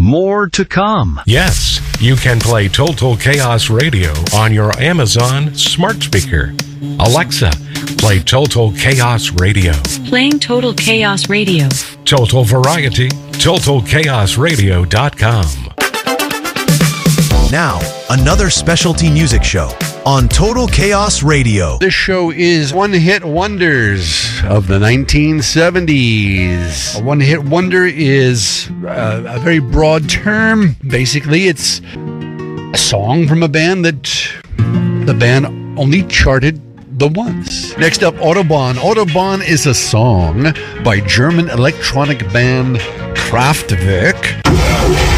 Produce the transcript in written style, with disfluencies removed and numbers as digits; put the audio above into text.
More to come. Yes, you can play Total Chaos Radio on your Amazon smart speaker. Alexa, play Total Chaos Radio. Playing Total Chaos Radio. Total Variety, TotalChaosRadio.com. Now, another specialty music show on Total Chaos Radio. This show is one-hit wonders of the 1970s. A one-hit wonder is a very broad term. Basically, it's a song from a band that the band only charted the once. Next up, Autobahn. Autobahn is a song by German electronic band Kraftwerk.